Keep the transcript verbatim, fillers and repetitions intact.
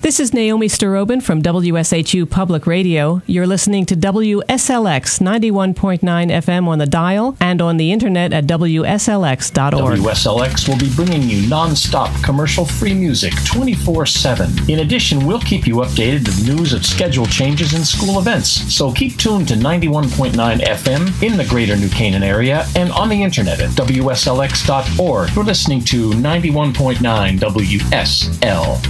This is Naomi Starobin from W S H U Public Radio. You're listening to W S L X ninety-one point nine F M on the dial and on the internet at W S L X dot org. W S L X will be bringing you non-stop commercial-free music twenty-four seven. In addition, we'll keep you updated with news of schedule changes and school events. So keep tuned to ninety-one point nine F M in the greater New Canaan area and on the internet at W S L X dot org. You're listening to ninety-one point nine W S L